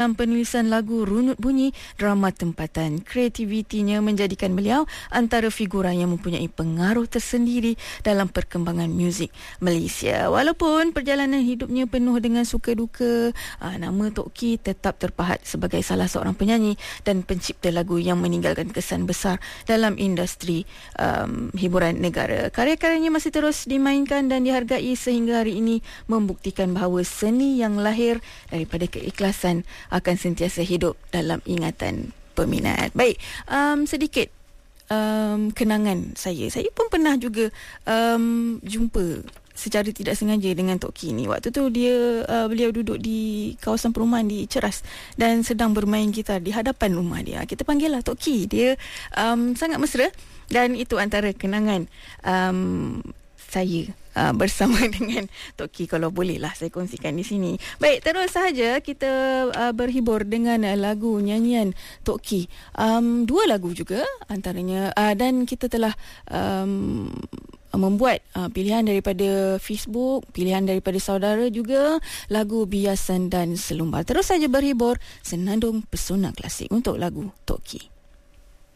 Dalam penulisan lagu runut bunyi drama tempatan, kreativitinya menjadikan beliau antara figuran yang mempunyai pengaruh tersendiri dalam perkembangan muzik Malaysia. Walaupun perjalanan hidupnya penuh dengan suka duka, nama Tok Ki tetap terpahat sebagai salah seorang penyanyi dan pencipta lagu yang meninggalkan kesan besar dalam industri hiburan negara. Karya-karyanya masih terus dimainkan dan dihargai sehingga hari ini, membuktikan bahawa seni yang lahir daripada keikhlasan akan sentiasa hidup dalam ingatan peminat. Baik, sedikit kenangan saya. Saya pun pernah juga jumpa secara tidak sengaja dengan Tok Ki ni. Waktu tu beliau duduk di kawasan perumahan di Ceras dan sedang bermain gitar di hadapan rumah dia. Kita panggil lah Tok Ki. Dia sangat mesra dan itu antara kenangan saya bersama dengan Tok Ki, kalau bolehlah saya kongsikan di sini. Baik, terus sahaja kita berhibur dengan lagu nyanyian Tok Ki. Dua lagu juga antaranya, dan kita telah membuat pilihan daripada Facebook, pilihan daripada saudara juga, lagu Biasan dan Selumbar. Terus saja berhibur senandung pesona klasik untuk lagu Tok Ki.